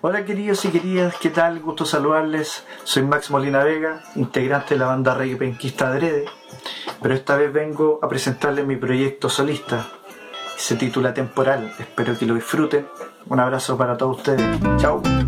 Hola queridos y queridas, ¿qué tal? Gusto saludarles. Soy Max Molina Vega, integrante de la banda reggae penquista Adrede, pero esta vez vengo a presentarles mi proyecto solista. Se titula Temporal, espero que lo disfruten. Un abrazo para todos ustedes. Chao.